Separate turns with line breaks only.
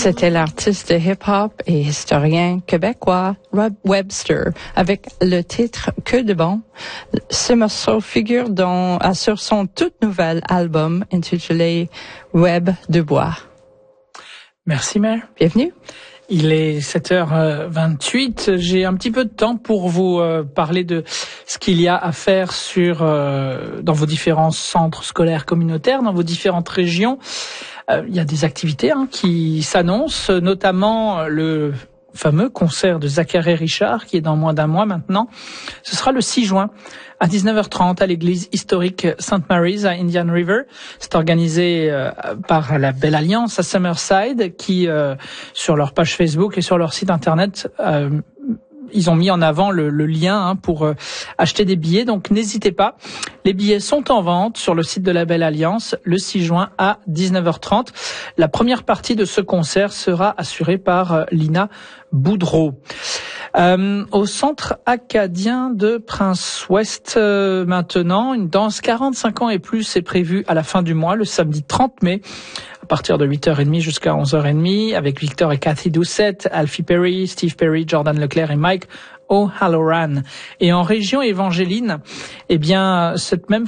C'était l'artiste de hip-hop et historien québécois Rob Webster avec le titre Que de bon. Ce morceau figure sur son tout nouvel album intitulé Web de bois.
Merci Mère.
Bienvenue.
Il est 7h28. J'ai un petit peu de temps pour vous parler de ce qu'il y a à faire dans vos différents centres scolaires communautaires, dans vos différentes régions. Il y a des activités qui s'annoncent, notamment le fameux concert de Zachary Richard qui est dans moins d'un mois maintenant. Ce sera le 6 juin à 19h30 à l'église historique St. Mary's à Indian River. C'est organisé par la Belle Alliance à Summerside qui, sur leur page Facebook et sur leur site internet, ils ont mis en avant le lien pour acheter des billets. Donc n'hésitez pas. Les billets sont en vente sur le site de la Belle Alliance le 6 juin à 19h30. La première partie de ce concert sera assurée par Lina Boudreau. Au centre acadien de Prince-Ouest maintenant, une danse 45 ans et plus est prévue à la fin du mois, le samedi 30 mai, à partir de 8h30 jusqu'à 11h30, avec Victor et Cathy Doucette, Alfie Perry, Steve Perry, Jordan Leclerc et Mike O'Halloran. Et en région évangéline, cette même